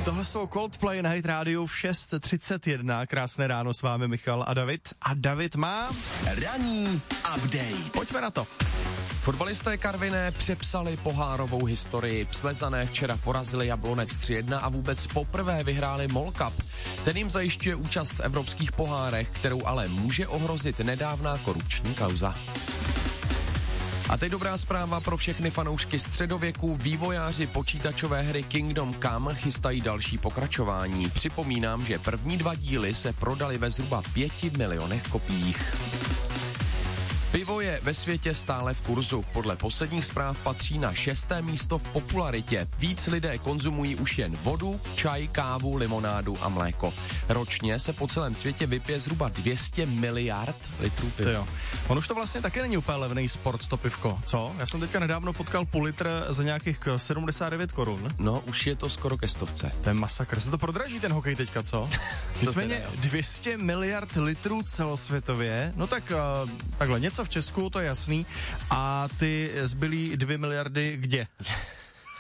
Tohle jsou Coldplay na Hit Radio v 6:31. Krásné ráno, s vámi Michal a David. A David má ranní update. Pojďme na to. Fotbalisté Karviné přepsali pohárovou historii. Slezané včera porazili Jablonec 3-1 a vůbec poprvé vyhráli MOL Cup. Ten jim zajišťuje účast v evropských pohárech, kterou ale může ohrozit nedávná korupční kauza. A teď dobrá zpráva pro všechny fanoušky středověku. Vývojáři počítačové hry Kingdom Come chystají další pokračování. Připomínám, že první 2 díly se prodaly ve zhruba 5 milionech kopiích. Pivo je ve světě stále v kurzu. Podle posledních zpráv patří na 6. místo v popularitě. Víc lidé konzumují už jen vodu, čaj, kávu, limonádu a mléko. Ročně se po celém světě vypije zhruba 200 miliard litrů piva. Jo. On už to vlastně taky není úplně levný sport, to pivko, co? Já jsem teďka nedávno potkal půl litr za nějakých 79 korun. No, už je to skoro ke 100. To je masakr. Se to prodraží ten hokej teďka, co? Nicméně 200 miliard litrů celosvětově, no tak takhle, něco v Česku, to je jasný. A ty zbylý 2 miliardy kde?